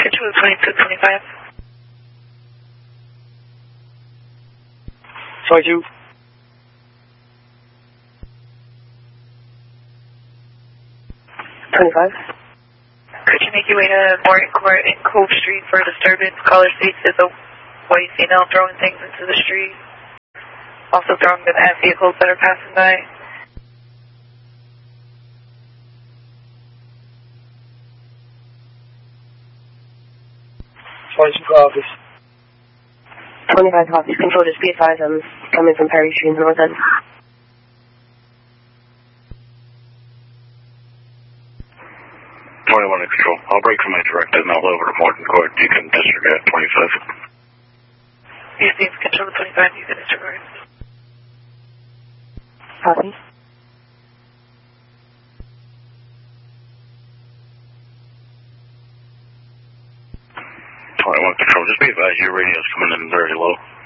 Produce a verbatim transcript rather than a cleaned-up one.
Control twenty-two twenty-five. twenty-two. twenty-five. Could you make your way to Morton Court in Cove Street for a disturbance? Caller states there's a white female throwing things into the street. Also throwing them at vehicles that are passing by. twenty-two office. twenty-five copies. Control, just be advised I'm coming from Perry Street in the north end. twenty-one in control. I'll break from my directive and I'll over to Morton Court. You can disregard twenty-five. Yes, yes, Control twenty-five, you can disregard. Copy. twenty-one control. Just be advised your radio's coming in very low.